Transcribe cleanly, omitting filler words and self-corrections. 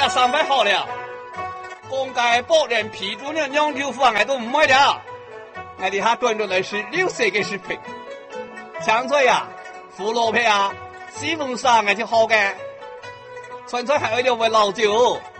也上班好了，公家保人批准的酿酒方案都唔买了，我哋下端着来是绿色嘅食品，香菜呀、胡萝卜啊、西红柿啊就好嘅，纯粹还有点为老酒。